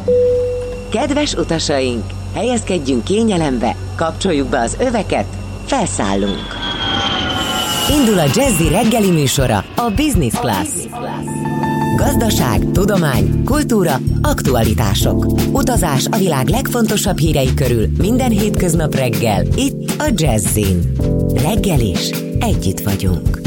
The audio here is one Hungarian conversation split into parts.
Kedves utasaink, helyezkedjünk kényelembe, kapcsoljuk be az öveket, felszállunk. Indul a Jazzy reggeli műsora, a Business Class. Gazdaság, tudomány, kultúra, aktualitások. Utazás a világ legfontosabb hírei körül minden hétköznap reggel, itt a Jazzyn. Reggel is együtt vagyunk.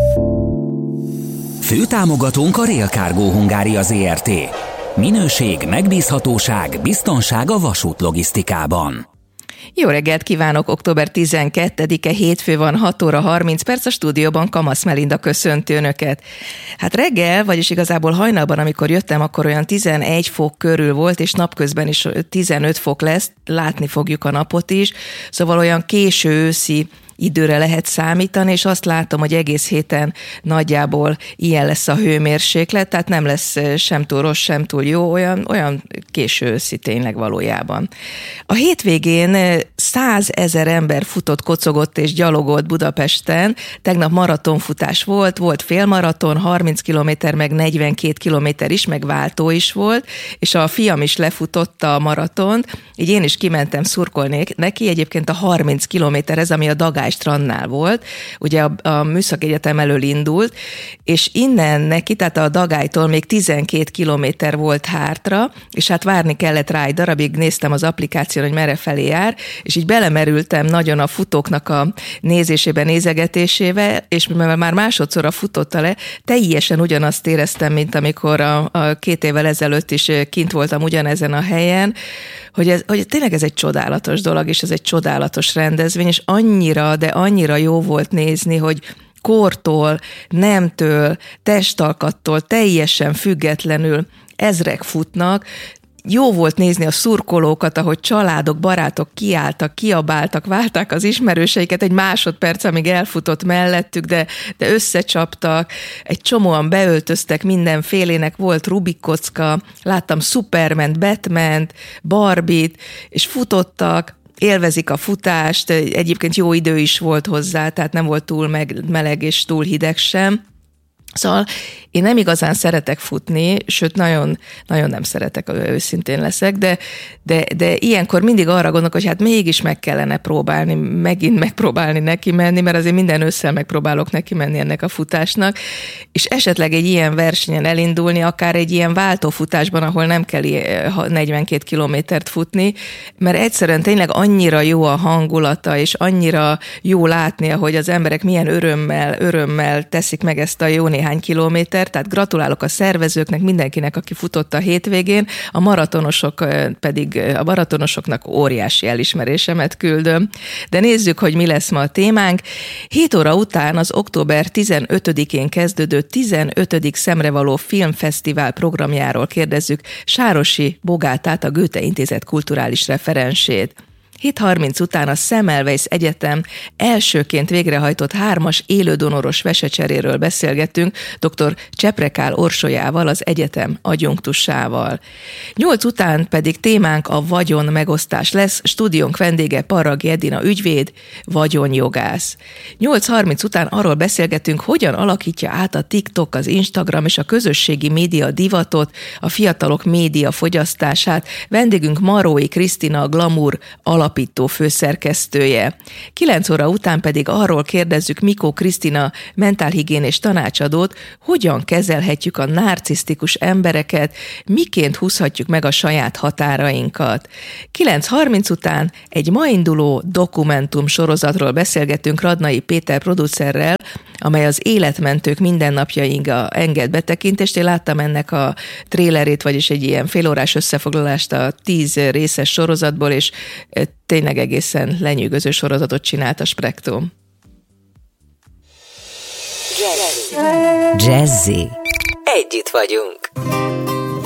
Főtámogatónk a Rail Cargo Hungária Zrt. Minőség, megbízhatóság, biztonság a vasút logisztikában. Jó reggelt kívánok, október 12-e hétfő van, 6 óra 30 perc, a stúdióban Kamasz Melinda köszönti önöket. Hát reggel, vagyis igazából hajnalban, amikor jöttem, akkor olyan 11 fok körül volt, és napközben is 15 fok lesz, látni fogjuk a napot is, szóval olyan késő őszi időre lehet számítani, és azt látom, hogy egész héten nagyjából ilyen lesz a hőmérséklet, tehát nem lesz sem túl rossz, sem túl jó, olyan késő őszi tényleg valójában. A hétvégén 100 000 ember futott, kocogott és gyalogolt Budapesten, tegnap maratonfutás volt félmaraton, 30 km, meg 42 km is, meg váltó is volt, és a fiam is lefutotta a maratont, így én is kimentem szurkolni neki, egyébként a 30 kilométerhez, ami a Dagály strandnál volt, ugye a Műszaki Egyetem elől indult, és innen neki, tehát a Dagálytól még 12 kilométer volt hátra, és hát várni kellett rá egy darabig, néztem az applikáción, hogy merre felé jár, és így belemerültem nagyon a futóknak a nézésébe, nézegetésébe, és mivel már másodszorra futotta le, teljesen ugyanazt éreztem, mint amikor a 2 évvel ezelőtt is kint voltam ugyanezen a helyen, hogy tényleg ez egy csodálatos dolog, és ez egy csodálatos rendezvény, és annyira jó volt nézni, hogy kortól, nemtől, testalkattól teljesen függetlenül ezrek futnak. Jó volt nézni a szurkolókat, ahogy családok, barátok kiálltak, kiabáltak, válták az ismerőseiket egy másodperc, amíg elfutott mellettük, de összecsaptak, egy csomóan beöltöztek mindenfélének, volt Rubik kocka, láttam Superman, Batman-t, Barbie-t, és futottak, élvezik a futást, egyébként jó idő is volt hozzá, tehát nem volt túl meleg és túl hideg sem. Szóval én nem igazán szeretek futni, sőt, nagyon, nagyon nem szeretek, őszintén leszek, de ilyenkor mindig arra gondolok, hogy hát mégis meg kellene próbálni, megint megpróbálni neki menni, mert azért minden ősszel megpróbálok neki menni ennek a futásnak, és esetleg egy ilyen versenyen elindulni, akár egy ilyen váltófutásban, ahol nem kell 42 kilométert futni, mert egyszerűen tényleg annyira jó a hangulata, és annyira jó látni, ahogy az emberek milyen örömmel teszik meg ezt a jó néhány kilométer, tehát gratulálok a szervezőknek, mindenkinek, aki futott a hétvégén, a maratonosoknak óriási elismerésemet küldöm. De nézzük, hogy mi lesz ma a témánk. 7 óra után az október 15-én kezdődő 15. Szemrevaló Filmfesztivál programjáról kérdezzük Sárosi Bogátát, a Goethe Intézet kulturális referensét. 7:30 után a Semmelweis Egyetem elsőként végrehajtott 3-as élődonoros vesecseréről beszélgetünk dr. Cseprekál Orsolyával, az egyetem adjunktusával. 8 után pedig témánk a vagyonmegosztás lesz, stúdiónk vendége Parragi Edina ügyvéd, vagyonjogász. 8:30 után arról beszélgetünk, hogyan alakítja át a TikTok, az Instagram és a közösségi média divatot, a fiatalok média fogyasztását. Vendégünk Marói Krisztina, a Glamour alapító főszerkesztője. 9 óra után pedig arról kérdezzük Mikó Krisztina mentálhigiénés tanácsadót, hogyan kezelhetjük a narcisztikus embereket, miként húzhatjuk meg a saját határainkat. 9:30 után egy ma induló dokumentum sorozatról beszélgetünk Radnai Péter producerrel, amely az életmentők mindennapjainka enged betekintést. Én láttam ennek a trélerét, vagyis egy ilyen félórás összefoglalást a 10 részes sorozatból, és tényleg egészen lenyűgöző sorozatot csinált a Spektrum. Jazzy. Együtt vagyunk.